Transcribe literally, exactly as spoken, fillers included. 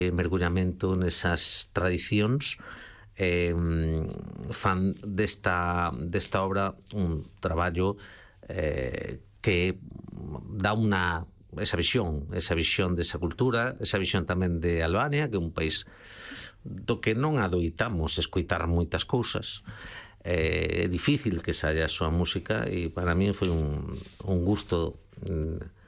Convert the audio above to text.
mergullamento nesas tradicións, eh, fan desta, desta obra un traballo eh, que dá unha esa visión, esa visión desa cultura, esa visión tamén de Albania, que é un país do que non adoitamos escoitar moitas cousas. É difícil que saia a súa música e para mí foi un, un gusto